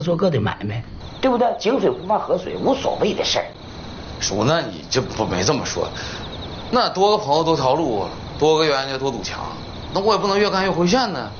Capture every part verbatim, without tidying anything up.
做各的买卖，对不对？井水不犯河水，无所谓的事儿。 叔，那你这不没这么说，那多个朋友多条路，多个冤家多堵墙，那我也不能越干越回旋呢。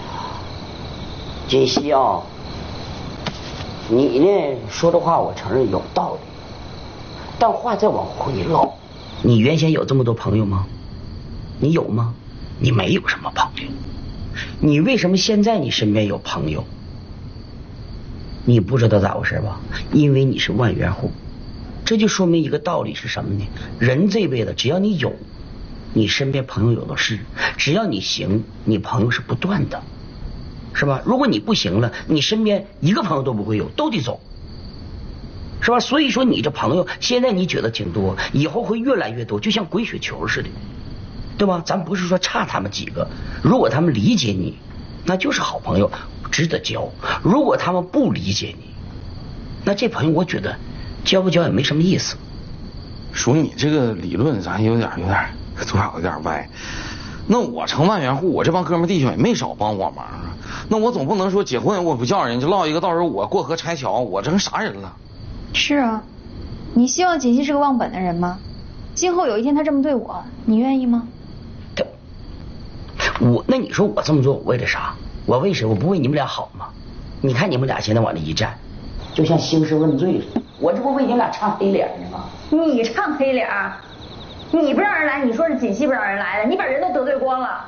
锦溪啊，你呢说的话我承认有道理，但话再往回唠，你原先有这么多朋友吗？你有吗？你没有什么朋友。你为什么现在你身边有朋友？你不知道咋回事吧？因为你是万元户。这就说明一个道理是什么呢？人这辈子只要你有，你身边朋友有的是，只要你行，你朋友是不断的，是吧？如果你不行了，你身边一个朋友都不会有，都得走，是吧？所以说你这朋友现在你觉得挺多，以后会越来越多，就像滚雪球似的，对吧？咱不是说差他们几个，如果他们理解你，那就是好朋友，值得交；如果他们不理解你，那这朋友我觉得交不交也没什么意思。 叔，你这个理论咱有点有点多少有点歪。那我成万元户，我这帮哥们弟兄也没少帮我忙啊。那我总不能说结婚我不叫人，就落一个到时候我过河拆桥，我成啥人了？ 是啊，你希望锦溪是个忘本的人吗？今后有一天他这么对我，你愿意吗？ 他，我那你说我这么做我为了啥？我为谁？我不为你们俩好吗？你看你们俩现在往那一站，就像兴师问罪似的。我这不为你们俩唱黑脸呢吗？ 你唱黑脸，你不让人来，你说是锦溪不让人来的，你把人都得罪光了。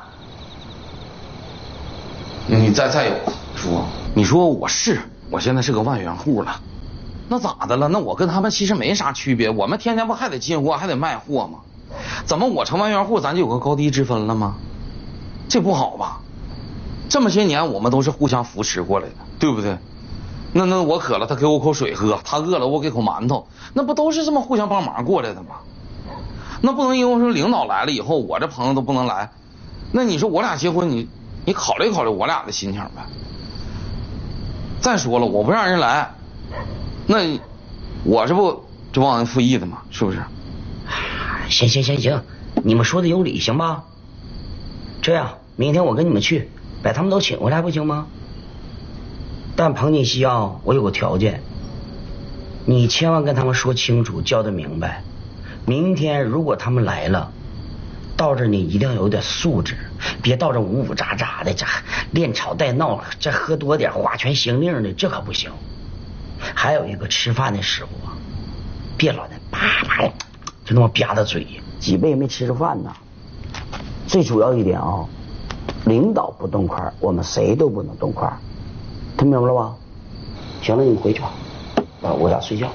你再再有叔，你说我是我现在是个万元户了，那咋的了？那我跟他们其实没啥区别，我们天天不还得进货还得卖货吗？怎么我成万元户咱就有个高低之分了吗？这不好吧？这么些年我们都是互相扶持过来的，对不对？那那我渴了他给我口水喝，他饿了我给口馒头，那不都是这么互相帮忙过来的吗？那不能因为说领导来了以后我这朋友都不能来，那你说我俩结婚你你考虑考虑我俩的心情呗。再说了我不让人来，那我这不就忘恩负义的吗？是不是？ 行行行行，你们说的有理，行吧？这样明天我跟你们去把他们都请回来不行吗？但彭锦溪啊，我有个条件，你千万跟他们说清楚，交代明白。明天如果他们来了，到这你一定要有点素质，别到这呜呜喳喳的，这连吵带闹，这喝多点花拳行令的，这可不行。还有一个吃饭的时候啊，别老在啪啪就那么吧嗒嘴，几辈没吃着饭呢。最主要一点啊，领导不动筷，我们谁都不能动筷，听明白了吧？行了，你回去吧，啊，我俩睡觉。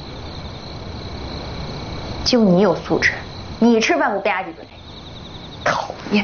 就你有素质，你吃饭不吧唧嘴，讨厌。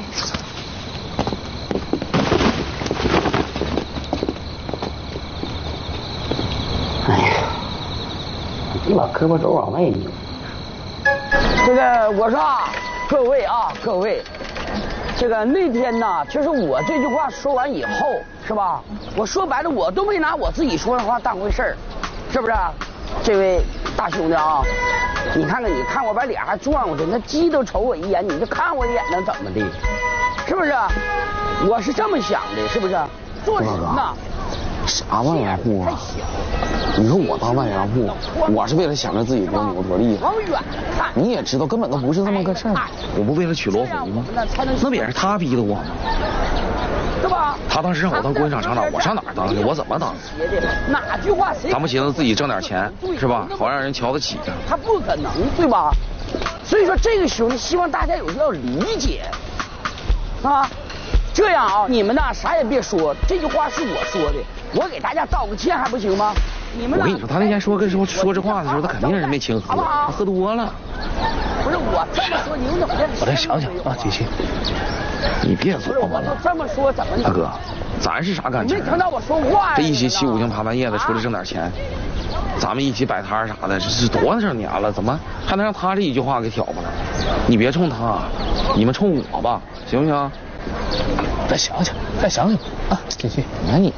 哎呀，你把胳膊肘往外拧。这个我说啊，各位啊，各位，这个那天呢，就是我这句话说完以后，是吧？我说白了，我都没拿我自己说的话当回事儿，是不是？这位大兄弟啊，你看看，你看我把脸还转过去，那鸡都瞅我一眼，你就看我一眼能怎么的？是不是？我是这么想的，是不是？做人呐， 啥万元户啊？你说我当万元户，我是为了想着自己多牛多厉害。 往远看， 你也知道根本都不是这么个事儿。我不为了娶罗红吗？那不也是他逼的我吗？ 是吧？ 他当时让我当工厂厂长，我上哪儿当去？我怎么当？ 哪句话谁？ 咱不寻思自己挣点钱是吧？好让人瞧得起。 他不可能，对吧？所以说这个时候呢，希望大家有要理解啊。这样啊，你们呢啥也别说，这句话是我说的，我给大家道个歉还不行吗？你们我跟你说，他那天说跟说说这话的时候，他肯定是没轻喝，他喝多了。 不是我这么说，你们怎么的？ 我再想想啊，姐姐，你别琢磨了。 这么说怎么？ 大哥，咱是啥感情？ 没听到我说话呀？ 这一起七五更爬半夜的出来挣点钱，咱们一起摆摊啥的，这是多少年了，怎么还能让他这一句话给挑拨了？你别冲他，你们冲我吧，行不行？再想想，再想想啊，姐姐，你看你。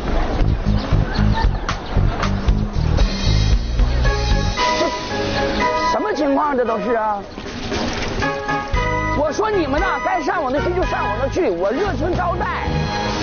什么情况？这都是啊！我说你们呐，该上我那去就上我那去，我热情招待。